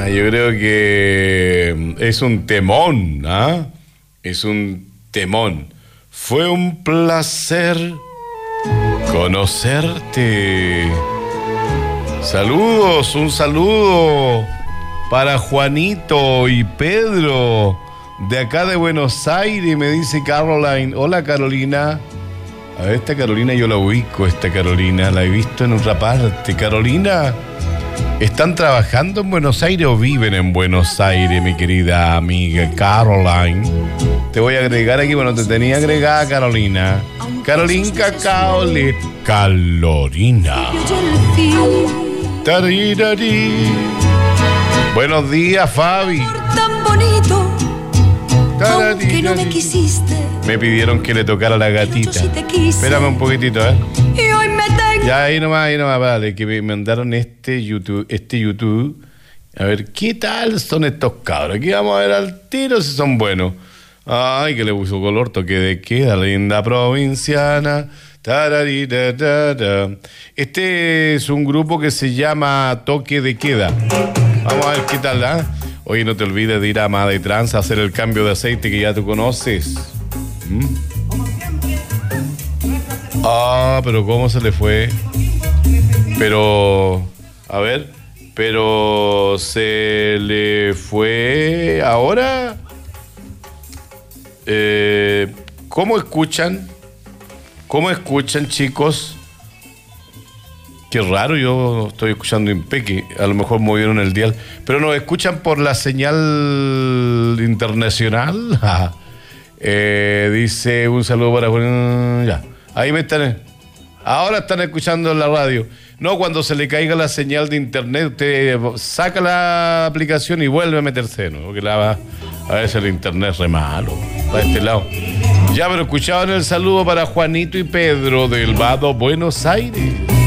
tema. Yo creo que es un temón, ¿ah? Es un temón. Fue un placer conocerte. Saludos, un saludo para Juanito y Pedro de acá de Buenos Aires, me dice Caroline. Hola, Carolina. A ver, esta Carolina yo la ubico, esta Carolina, la he visto en otra parte. Carolina, ¿están trabajando en Buenos Aires o viven en Buenos Aires, mi querida amiga Caroline? Te voy a agregar aquí, bueno, te tenía agregada Carolina. Carolina Caole. Carolina. Tarirari. Buenos días, Fabi. Tan bonito, aunque no me quisiste. Me pidieron que le tocara a la gatita. Sí te quise. Espérame un poquitito, Y hoy me tengo. Ya, ahí nomás, vale, que me mandaron este YouTube. A ver, ¿qué tal son estos cabros? Aquí vamos a ver al tiro si son buenos. Ay, que le puso color, toque de queda, linda provinciana. Este es un grupo que se llama Toque de Queda. Vamos a ver qué tal, ¿ah? Oye, no te olvides de ir a Made Trans a hacer el cambio de aceite que ya tú conoces. Ah, pero ¿cómo se le fue? Pero, a ver, pero se le fue ahora. ¿Cómo escuchan? ¿Cómo escuchan, chicos? Qué raro, yo estoy escuchando impeque. A lo mejor movieron el dial. Pero nos escuchan por la señal internacional. Dice un saludo para Juan. Ya, ahí me están. Ahora están escuchando en la radio. No, cuando se le caiga la señal de internet, usted saca la aplicación y vuelve a meterse, ¿no? Porque a veces el internet es re malo. Para este lado. Ya, pero escuchaban el saludo para Juanito y Pedro del Vado, Buenos Aires.